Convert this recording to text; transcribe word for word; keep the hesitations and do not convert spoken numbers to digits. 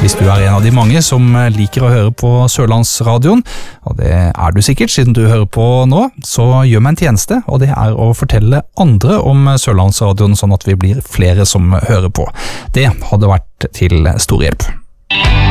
hvis du er en av de mange som liker å høre på Sørlandsradioen, og det er du sikkert siden du hører på nå, så gjør meg en tjeneste, og det er å fortelle andre om Sørlandsradioen, sånn at vi blir flere som hører på. Det hadde vært til stor hjelp.